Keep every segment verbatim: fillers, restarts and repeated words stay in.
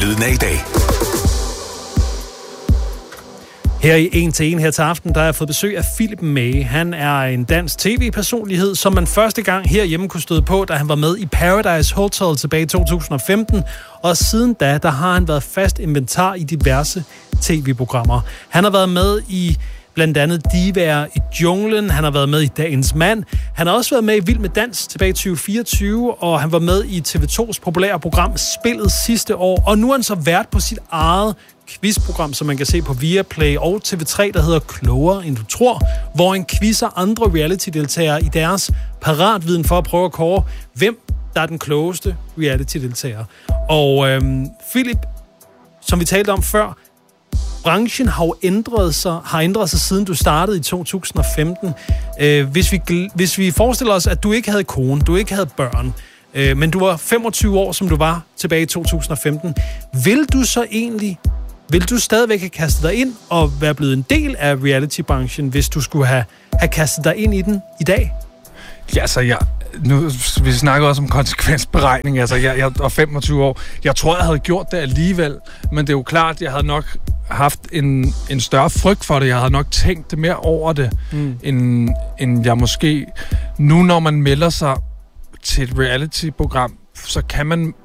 Lyden af i dag. Her i En til En her til aften, der har jeg fået besøg af Philip May. Han er en dansk tv-personlighed, som man første gang herhjemme kunne støde på, da han var med i Paradise Hotel tilbage i to tusind og femten. Og siden da, der har han været fast inventar i diverse tv-programmer. Han har været med i blandt andet Divaer i Junglen, han har været med i Dagens Mand, han har også været med i Vild med Dans tilbage i tyve fireogtyve, og han var med i T V to's populære program Spillet sidste år, og nu er han så vært på sit eget quizprogram, som man kan se på Viaplay og T V tre, der hedder Klogere end du tror, hvor han quizzer andre reality-deltagere i deres paratviden for at prøve at kåre, hvem der er den klogeste reality-deltager. Og øhm, Philip, som vi talte om før, branchen har jo ændret sig, har ændret sig siden du startede i to tusind og femten. Øh, hvis, vi, hvis vi forestiller os, at du ikke havde kone, du ikke havde børn, øh, men du var femogtyve år, som du var tilbage i to tusind og femten, vil du så egentlig, vil du stadigvæk have kastet dig ind og være blevet en del af reality-branchen, hvis du skulle have, have kastet dig ind i den i dag? Ja, altså, jeg, nu, vi snakker også om konsekvensberegning, altså, jeg, jeg er femogtyve år. Jeg tror, jeg havde gjort det alligevel, men det er jo klart, jeg havde nok haft en, en større frygt for det. Jeg havde nok tænkt det mere over det, mm. end, end jeg måske... Nu, når man melder sig til et reality-program, så kan man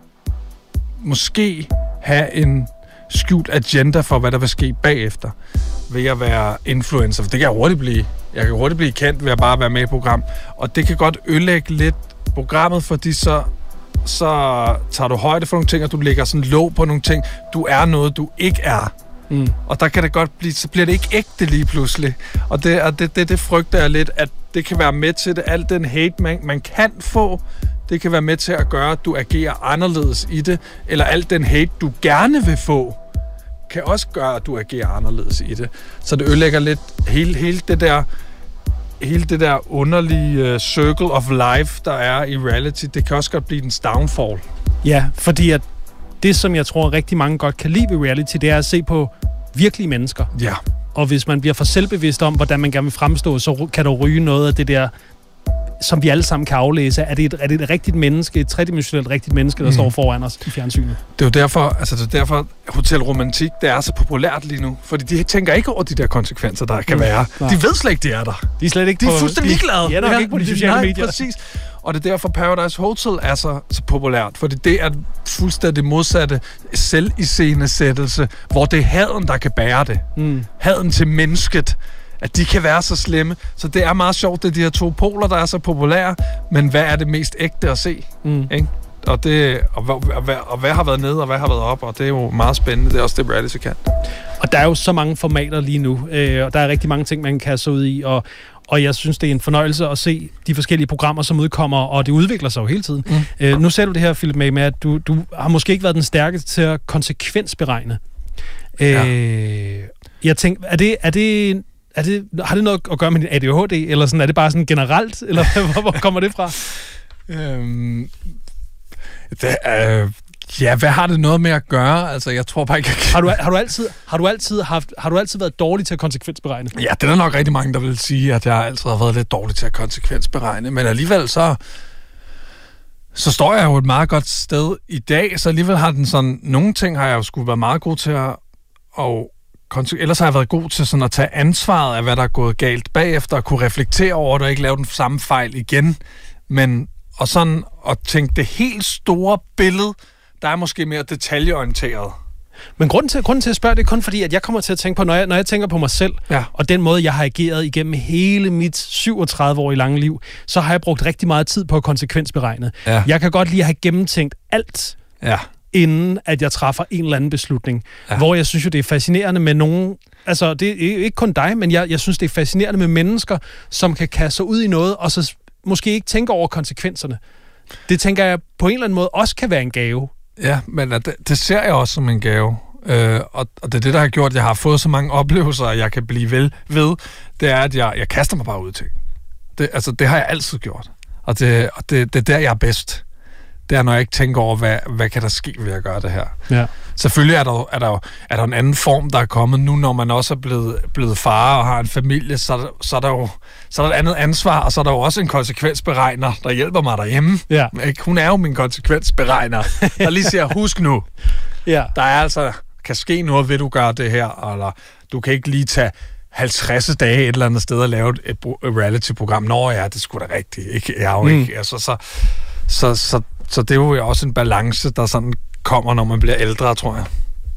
måske have en skjult agenda for, hvad der vil ske bagefter, ved at være influencer. For det kan jeg hurtigt blive. Jeg kan hurtigt blive kendt ved at bare være med i et program. Og det kan godt ødelægge lidt programmet, fordi så, så tager du højde for nogle ting, og du lægger sådan låg på nogle ting. Du er noget, du ikke er. Mm. Og der kan det godt blive, så bliver det ikke ægte lige pludselig. Og det, og det, det, det frygter jeg lidt, at det kan være med til det. Alt den hate, man, man kan få, det kan være med til at gøre, at du agerer anderledes i det. Eller alt den hate, du gerne vil få, kan også gøre, at du agerer anderledes i det. Så det ødelægger lidt hele, hele det der hele det der underlige uh, circle of life, der er i reality. Det kan også godt blive dens downfall. Ja, fordi at det, som jeg tror rigtig mange godt kan lide ved reality, det er at se på virkelige mennesker. Ja. Og hvis man bliver for selvbevidst om, hvordan man gerne vil fremstå, så kan der ryge noget af det der, som vi alle sammen kan aflæse. Er det et, er det et rigtigt menneske, et tredimensionelt rigtigt menneske, der mm. står foran os i fjernsynet? Det er jo derfor, altså det er derfor, Hotel Romantik, det er så populært lige nu. Fordi de tænker ikke over de der konsekvenser, der kan mm. være. Nej. De ved slet ikke, de er der. De er slet ikke de på... De er fuldstændig ligeglade. De er nok ja, ikke på de sociale nej, medier. Præcis. Og det er derfor, Paradise Hotel er så, så populært. Fordi det er fuldstændig modsatte selviscenesættelse, hvor det er haden, der kan bære det. Mm. Haden til mennesket. At de kan være så slemme. Så det er meget sjovt, det er de her to poler, der er så populære. Men hvad er det mest ægte at se? Mm. Ikke? Og, det, og, og, og, og hvad har været nede, og hvad har været op? Og det er jo meget spændende. Det er også det, reality kan. Og der er jo så mange formater lige nu. Øh, og der er rigtig mange ting, man kan kaste ud i. Og, og jeg synes, det er en fornøjelse at se de forskellige programmer, som udkommer. Og det udvikler sig jo hele tiden. Mm. Øh, nu ser du det her, Philip May, med, at du, du har måske ikke været den stærkeste til at konsekvensberegne. Øh, ja. Jeg tænker, er det... Er det Er det, har det noget at gøre med din A D H D, eller sådan, er det bare sådan generelt, eller hvor, hvor kommer det fra? Øhm, det, øh, ja, hvad har det noget med at gøre? Altså, jeg tror bare ikke... Har du, har du altid, har du altid haft, har du altid været dårlig til at konsekvensberegne? Ja, det er der nok rigtig mange, der vil sige, at jeg altid har været lidt dårlig til at konsekvensberegne, men alligevel så... Så står jeg jo et meget godt sted i dag, så alligevel har den sådan... Nogle ting har jeg jo skulle være meget god til at... Og ellers har jeg været god til sådan at tage ansvaret af, hvad der er gået galt bagefter, og kunne reflektere over det og ikke lave den samme fejl igen. Men og sådan at tænke det helt store billede, der er måske mere detaljeorienteret. Men grunden til, grunden til at spørge, det er kun fordi, at jeg kommer til at tænke på, når jeg, når jeg tænker på mig selv, ja. Og den måde, jeg har ageret igennem hele mit syvogtredive-årige lange liv, så har jeg brugt rigtig meget tid på at konsekvensberegne. Ja. Jeg kan godt lide at have gennemtænkt alt. Ja. Inden at jeg træffer en eller anden beslutning. Ja. Hvor jeg synes jo, det er fascinerende med nogen... Altså, det er ikke kun dig, men jeg, jeg synes, det er fascinerende med mennesker, som kan kaste sig ud i noget, og så måske ikke tænker over konsekvenserne. Det tænker jeg på en eller anden måde også kan være en gave. Ja, men det, det ser jeg også som en gave. Øh, og, og det er det, der har gjort, at jeg har fået så mange oplevelser, at jeg kan blive vel ved. Det er, at jeg, jeg kaster mig bare ud til. Det, altså, det har jeg altid gjort. Og det, og det, det er der, jeg er bedst. Det er, når jeg ikke tænker over, hvad, hvad kan der ske ved at gøre det her. Ja. Selvfølgelig er der, er, der, er der en anden form, der er kommet nu, når man også er blevet, blevet far og har en familie, så er, der, så, er der jo, så er der et andet ansvar, og så er der jo også en konsekvensberegner, der hjælper mig derhjemme. Ja. Hun er jo min konsekvensberegner, der lige siger, husk nu, Ja. Der er altså, kan ske noget ved, du gør det her, eller du kan ikke lige tage halvtreds dage et eller andet sted og lave et, et reality-program. Nå ja, det skulle da rigtigt. Ikke, jeg er jo mm. ikke. Altså, så, så, så, så det er jo også en balance, der sådan kommer, når man bliver ældre, tror jeg.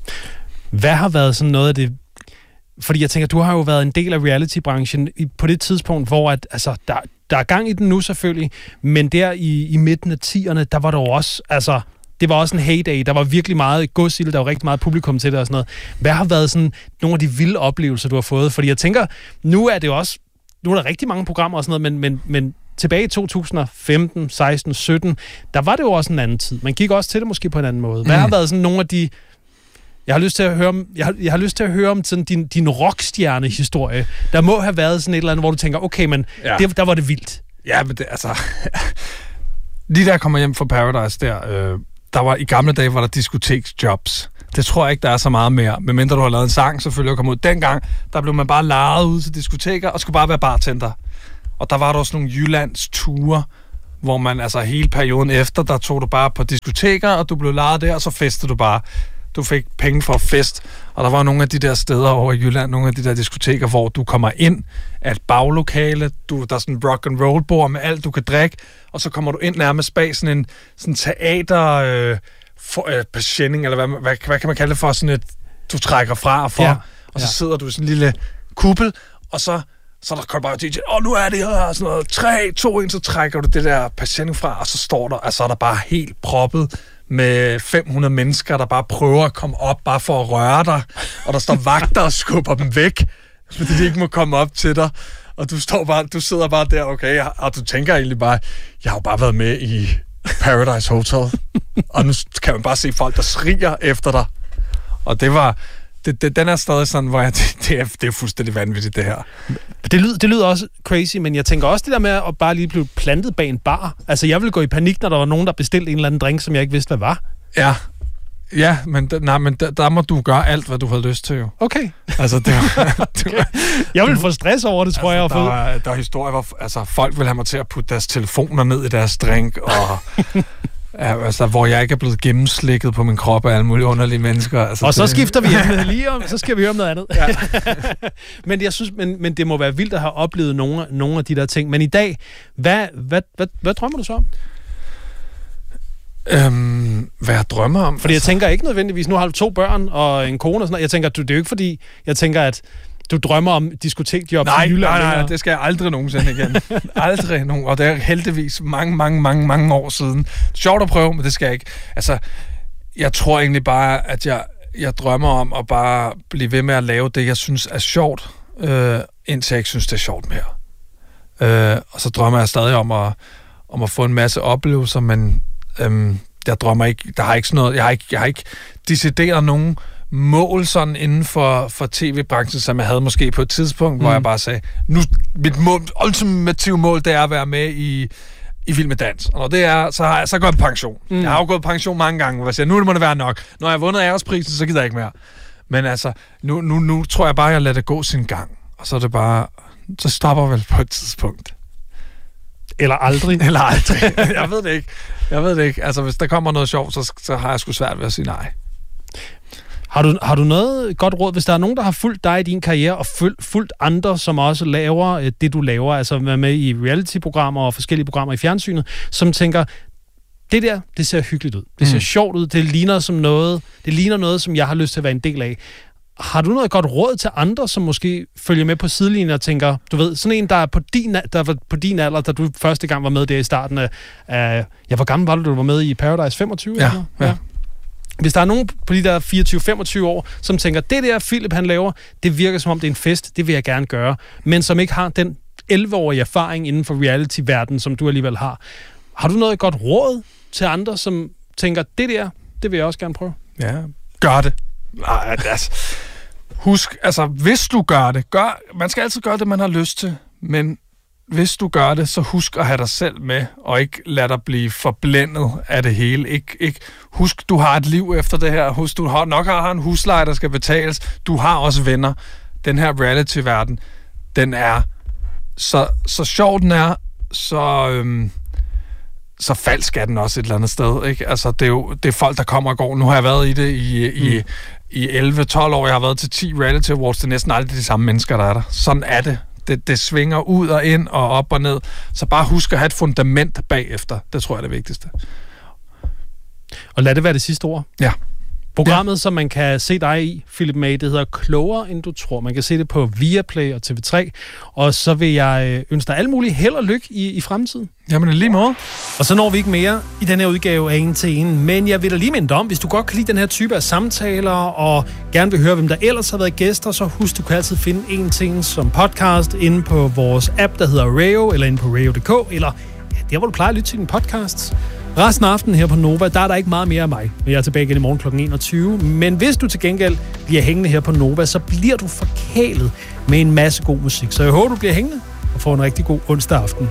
Hvad har været sådan noget af det... Fordi jeg tænker, du har jo været en del af reality-branchen på det tidspunkt, hvor at, altså, der, der er gang i den nu selvfølgelig, men der i, i midten af tierne, der var der jo også... Altså, det var også en heyday. Der var virkelig meget godsild, der var rigtig meget publikum til det og sådan noget. Hvad har været sådan nogle af de vilde oplevelser, du har fået? Fordi jeg tænker, nu er det også... Nu er der rigtig mange programmer og sådan noget, men, men, men tilbage i to tusind og femten, seksten, sytten, der var det jo også en anden tid. Man gik også til det måske på en anden måde. Hvad mm. har været sådan nogle af de... Jeg har lyst til at høre om, jeg har, jeg har lyst til at høre om sådan din, din rockstjerne-historie. Der må have været sådan et eller andet, hvor du tænker, okay, men ja. det, der var det vildt. Ja, men det, altså... Lige da jeg kommer hjem fra Paradise der, øh, der var i gamle dage, var der diskoteksjobs. Det tror jeg ikke, der er så meget mere. Medmindre du har lavet en sang, selvfølgelig, og komme ud. Dengang, der blev man bare lejet ud til diskoteker, og skulle bare være bartender. Og der var der også nogle Jyllands ture, hvor man altså hele perioden efter, der tog du bare på diskoteker, og du blev lejet der, og så festede du bare. Du fik penge for fest, og der var nogle af de der steder over i Jylland, nogle af de der diskoteker, hvor du kommer ind af et baglokale, du, der er sådan en rock and roll bord med alt, du kan drikke, og så kommer du ind nærmest bag sådan en sådan teater øh, for, øh, patienting, eller hvad, hvad, hvad kan man kalde det for, sådan et, du trækker fra og for, ja. og så ja. sidder du i sådan en lille kuppel, og så så der kommer bare D J, åh, nu er det her, sådan noget, tre, to, en, så trækker du det der patienting fra, og så står der, altså er der bare helt proppet med fem hundrede mennesker, der bare prøver at komme op, bare for at røre dig, og der står vagter og skubber dem væk, fordi de ikke må komme op til dig, og du står bare, du sidder bare der, okay, og du tænker egentlig bare, jeg har jo bare været med i Paradise Hotel, og nu kan man bare se folk, der skriger efter dig, og det var, det, det, den er stadig sådan, hvor jeg, det, det, er, det er fuldstændig vanvittigt, det her. Det lyder, det lyder også crazy, men jeg tænker også det der med at bare lige blive plantet bag en bar. Altså, jeg ville gå i panik, når der var nogen, der bestilte en eller anden drink, som jeg ikke vidste, hvad var. Ja, ja, men, nej, men der, der må du gøre alt, hvad du havde lyst til, jo. Okay. Altså, det var, det var, okay. Jeg ville få stress over det, tror altså, jeg. Der, var, der var historier, hvor altså, folk ville have mig til at putte deres telefoner ned i deres drink, og... Ja, altså, hvor jeg ikke er blevet gennemslikket på min krop af alle mulige underlige mennesker. Altså, og så det... skifter vi emnet lige om, så skal vi høre om noget andet. Ja. men jeg synes, men, men det må være vildt at have oplevet nogle, nogle af de der ting. Men i dag, hvad, hvad, hvad, hvad drømmer du så om? Øhm, hvad jeg drømmer om? Fordi altså... jeg tænker ikke nødvendigvis, nu har du to børn og en kone og sådan noget. Jeg tænker, det er jo ikke fordi, jeg tænker, at du drømmer om diskotekjob nej, i Jylland. Nej, nej, nej, det skal jeg aldrig nogensinde igen. aldrig nogen, og det er heldigvis mange, mange, mange, mange år siden. Sjovt at prøve, men det skal jeg ikke. Altså, jeg tror egentlig bare, at jeg, jeg drømmer om at bare blive ved med at lave det, jeg synes er sjovt, øh, indtil jeg ikke synes, det er sjovt mere. Øh, og så drømmer jeg stadig om at, om at få en masse oplevelser, men øh, jeg drømmer ikke, der har ikke sådan noget, jeg har ikke, jeg har ikke decideret nogen mål sådan inden for, for tv-branchen, som jeg havde måske på et tidspunkt, mm. hvor jeg bare sagde, nu, mit mål, ultimative mål, det er at være med i, i Vild med Dans. Og når det er, så har jeg så gået på pension. Mm. Jeg har jo gået på pension mange gange, hvor jeg siger, nu må det være nok. Når jeg har vundet æresprisen, så gider jeg ikke mere. Men altså, nu, nu, nu tror jeg bare, jeg lader det gå sin gang. Og så er det bare, så stopper vel på et tidspunkt. Eller aldrig. Eller aldrig. Jeg ved det ikke. Jeg ved det ikke. Altså, hvis der kommer noget sjovt, så, så har jeg sgu svært ved at sige nej. Har du, har du noget godt råd, hvis der er nogen, der har fulgt dig i din karriere, og fulgt andre, som også laver det, du laver, altså være med i reality-programmer og forskellige programmer i fjernsynet, som tænker, det der, det ser hyggeligt ud. Det ser mm. sjovt ud. Det ligner som noget, det ligner noget, som jeg har lyst til at være en del af. Har du noget godt råd til andre, som måske følger med på sidelinjen og tænker, du ved, sådan en, der er på din, der var på din alder, da du første gang var med der i starten af, af ja, hvor gammel var du, du var med i Paradise femogtyve? Ja, eller? ja. ja. Hvis der er nogen på de der fireogtyve til femogtyve år, som tænker, det der Philip han laver, det virker som om det er en fest, det vil jeg gerne gøre, men som ikke har den elleve-årige erfaring inden for reality-verdenen, som du alligevel har. Har du noget godt råd til andre, som tænker, det der, det vil jeg også gerne prøve? Ja, gør det. Nej, altså, husk, altså, hvis du gør det, gør, man skal altid gøre det, man har lyst til, men hvis du gør det, så husk at have dig selv med, og ikke lade dig blive forblændet af det hele. Ik, ikke, husk, du har et liv efter det her. Husk, du har, nok har en husleje, der skal betales. Du har også venner. Den her reality-verden, den er så, så sjov den er, så, øhm, så falsk er den også et eller andet sted, ikke? Altså, det er jo det er folk, der kommer og går. Nu har jeg været i det i, mm. i, i elleve tolv år. Jeg har været til ti reality awards. Det er næsten aldrig de samme mennesker, der er der. Sådan er det. Det, det svinger ud og ind og op og ned. Så bare husk at have et fundament bagefter. Det tror jeg er det vigtigste. Og lad det være det sidste ord. Ja. Programmet, ja. Som man kan se dig i, Philip May, det hedder Klogere, end du tror. Man kan se det på Viaplay og T V tre. Og så vil jeg ønske dig alle mulige held og lykke i, i fremtiden. Jamen, lige måde. Og så når vi ikke mere i den her udgave af En til En. Men jeg vil da lige minde om, hvis du godt kan lide den her type af samtaler, og gerne vil høre, hvem der ellers har været gæster, så husk, du kan altid finde En til En som podcast inde på vores app, der hedder Rayo, eller inde på rayo punktum d k, eller ja, der, hvor du plejer at lytte til dine podcasts. Resten af aftenen her på Nova, der er der ikke meget mere af mig. Men jeg er tilbage igen i morgen klokken enogtyve. Men hvis du til gengæld bliver hængende her på Nova, så bliver du forkælet med en masse god musik. Så jeg håber, du bliver hængende og får en rigtig god onsdag aften.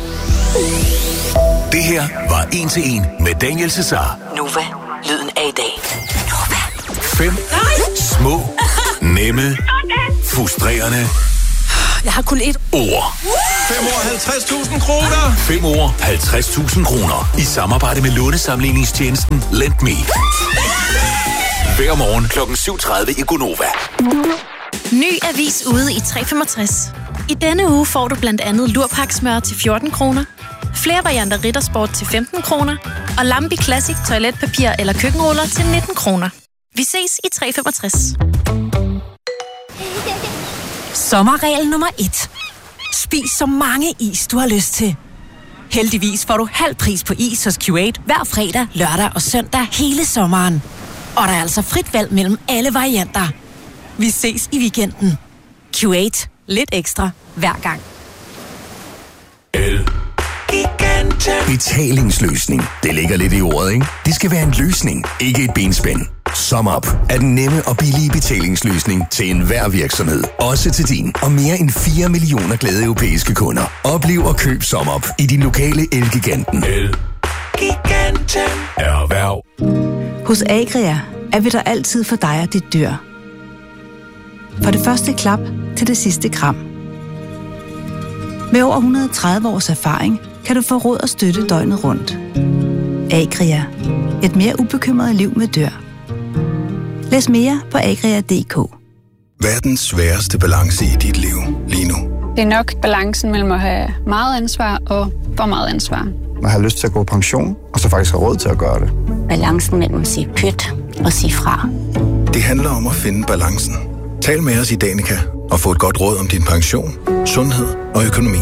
Det her var En til En med Daniel Cesar. Nova, lyden af i dag. Nova. Fem små, nemme, frustrerende Jeg har kun et ord. Fem år, halvtreds tusind kroner. Fem år, halvtreds tusind kroner. I samarbejde med lånesamligningstjenesten LendMe. Hver morgen klokken syv tredive i Gonova. Ny avis ude i tre femogtres. I denne uge får du blandt andet lurpaksmør til fjorten kroner, flere varianter Rittersport til femten kroner, og Lambi Classic toiletpapir eller køkkenruller til nitten kroner. Vi ses i tre femogtres. Sommerregel nummer et. Spis så mange is, du har lyst til. Heldigvis får du halv pris på is hos Q otte hver fredag, lørdag og søndag hele sommeren. Og der er altså frit valg mellem alle varianter. Vi ses i weekenden. Q otte. Lidt ekstra hver gang. Betalingsløsning. Det ligger lidt i ordet, ikke? Det skal være en løsning, ikke et benspænd. SumUp er den nemme og billige betalingsløsning til enhver virksomhed. Også til din og mere end fire millioner glade europæiske kunder. Oplev og køb SumUp i din lokale Elgiganten. Elgiganten. Erhverv. Hos Agria er vi der altid for dig og dit dyr. Fra det første klap til det sidste kram. Med over et hundrede og tredive års erfaring kan du få råd og støtte døgnet rundt. Agria. Et mere ubekymret liv med dyr. Læs mere på agria punktum d k. Hvad er den sværeste balance i dit liv lige nu? Det er nok balancen mellem at have meget ansvar og for meget ansvar. Man har lyst til at gå på pension, og så faktisk har råd til at gøre det. Balancen mellem at sige pyt og sige fra. Det handler om at finde balancen. Tal med os i Danica og få et godt råd om din pension, sundhed og økonomi.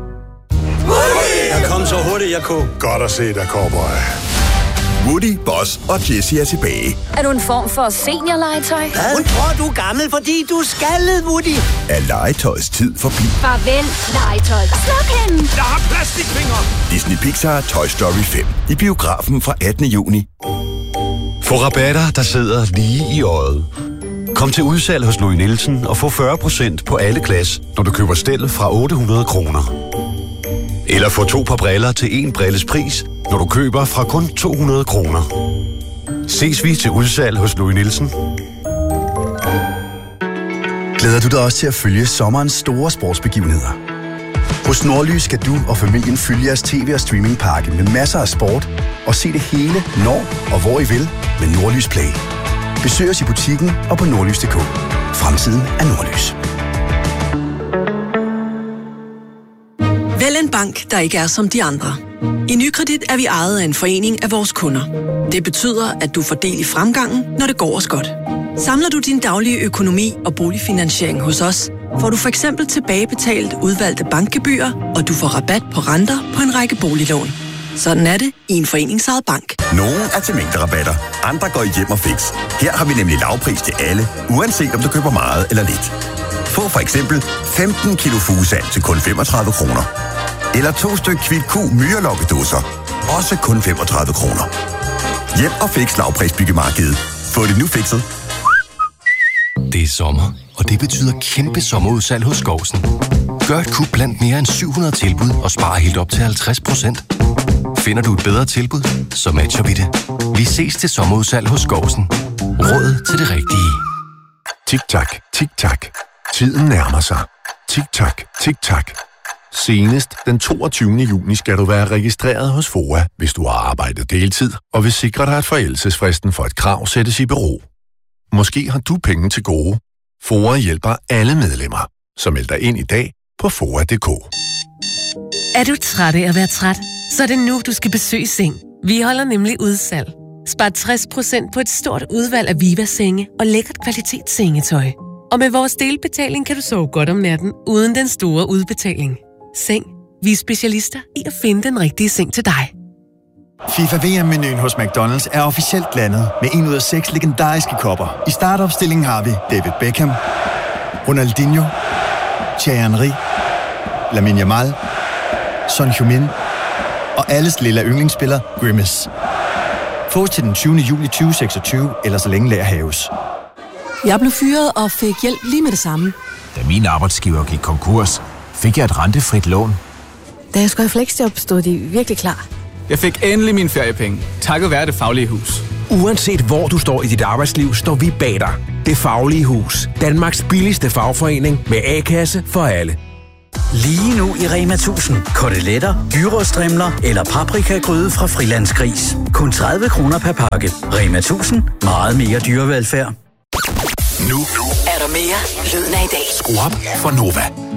Jeg kom så hurtigt, jeg kunne. Godt at se dig, cowboy. Woody, Boss og Jessie er tilbage. Er du en form for seniorlegetøj? Hun tror, du er gammel, fordi du er skaldet, Woody. Er legetøjs tid forbi? Farvel, legetøj. Sluk hende. Jeg har plastikfinger. Disney Pixar Toy Story fem i biografen fra attende juni. Få rabatter, der sidder lige i øjet. Kom til udsalg hos Louis Nielsen og få fyrre procent på alle glas, når du køber stel fra otte hundrede kroner. Eller få to par briller til en brilles pris, når du køber fra kun to hundrede kroner. Ses vi til udsalg hos Louis Nielsen. Glæder du dig også til at følge sommerens store sportsbegivenheder? Hos Nordlys skal du og familien følge jeres tv- og streamingpakke med masser af sport og se det hele, når og hvor I vil med Nordlys Play. Besøg os i butikken og på nordlys punktum d k. Fremtiden er Nordlys. Vælg en bank, der ikke er som de andre. I Nykredit er vi ejet af en forening af vores kunder. Det betyder, at du får del i fremgangen, når det går os godt. Samler du din daglige økonomi og boligfinansiering hos os, får du for eksempel tilbagebetalt udvalgte bankgebyrer, og du får rabat på renter på en række boliglån. Sådan er det i en foreningsejet bank. Nogle er til mængderabatter, andre går i hjem og fix. Her har vi nemlig lavpris til alle, uanset om du køber meget eller lidt. Få for eksempel femten kilo fugesand til kun femogtredive kroner. Eller to styk Kvick Q myrelokkedåser, også kun femogtredive kroner. Hjem og fix lavprisbyggemarkedet. Få det nu fikset. Det er sommer, og det betyder kæmpe sommerudsalg hos Skovsen. Gør et kup blandt mere end syv hundrede tilbud og spare helt op til halvtreds procent. Finder du et bedre tilbud, så matcher vi det. Vi ses til sommerudsalg hos Skovsen. Råd til det rigtige. Tik-tak, tik-tak. Tiden nærmer sig. Tik-tak, tik-tak. Senest den toogtyvende juni skal du være registreret hos F O A, hvis du har arbejdet deltid, og vil sikre dig, at forældelsesfristen for et krav sættes i bero. Måske har du penge til gode. F O A hjælper alle medlemmer, så meld dig ind i dag på foa punktum d k. Er du træt af at være træt? Så er det nu, du skal besøge Seng. Vi holder nemlig udsalg. Spar tres procent på et stort udvalg af Viva-senge og lækkert kvalitetssengetøj. Og med vores delbetaling kan du sove godt om natten, uden den store udbetaling. Seng. Vi er specialister i at finde den rigtige seng til dig. FIFA V M-menuen hos McDonald's er officielt landet med en ud af seks legendariske kopper. I startopstillingen har vi David Beckham, Ronaldinho, Thierry Henry, Lamine Yamal, Son Heung-min og alles lille yndlingsspiller Grimace. Få til den tyvende juli tyve seksogtyve, eller så længe lager haves. Jeg blev fyret og fik hjælp lige med det samme. Da min arbejdsgiver gik konkurs, fik jeg et rentefrit lån. Da jeg skulle have fleksjob, stod de virkelig klar. Jeg fik endelig mine feriepenge, takket være Det Faglige Hus. Uanset hvor du står i dit arbejdsliv, står vi bag dig. Det Faglige Hus. Danmarks billigste fagforening med A-kasse for alle. Lige nu i Rema tusind. Koteletter, gyros-strimler eller paprikagryde fra Frilandsgris. Kun tredive kroner per pakke. Rema tusind. Meget mere dyrevelfærd. Nu er der mere Lyden af i dag. Skru op for Nova.